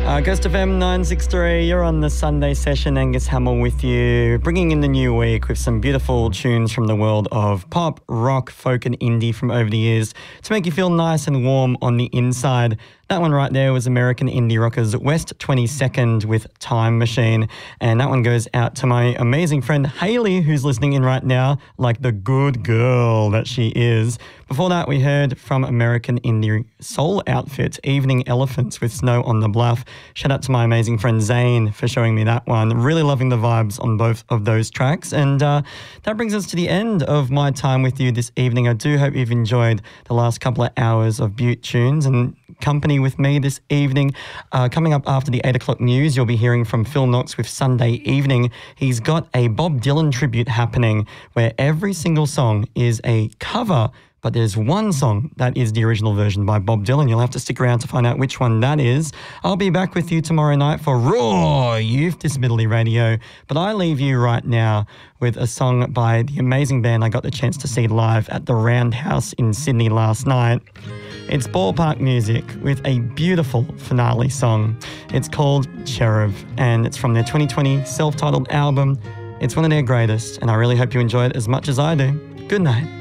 Ghost FM 963, you're on the Sunday session. Angus Hamill with you, bringing in the new week with some beautiful tunes from the world of pop, rock, folk and indie from over the years to make you feel nice and warm on the inside. That one right there was American indie rockers West 22nd with Time Machine. And that one goes out to my amazing friend Hayley, who's listening in right now, like the good girl that she is. Before that, we heard from American indie soul outfit, Evening Elephants with Snow on the Bluff. Shout out to my amazing friend Zane for showing me that one. Really loving the vibes on both of those tracks. And that brings us to the end of my time with you this evening. I do hope you've enjoyed the last couple of hours of Butte tunes and company with me this evening. Coming up after the 8 o'clock news, you'll be hearing from Phil Knox with Sunday Evening. He's got a Bob Dylan tribute happening where every single song is a cover, but there's one song that is the original version by Bob Dylan. You'll have to stick around to find out which one that is. I'll be back with you tomorrow night for Raw Youth Disability Radio, but I leave you right now with a song by the amazing band I got the chance to see live at the Roundhouse in Sydney last night. It's Ballpark Music with a beautiful finale song. It's called Cherub, and it's from their 2020 self-titled album. It's one of their greatest, and I really hope you enjoy it as much as I do. Good night.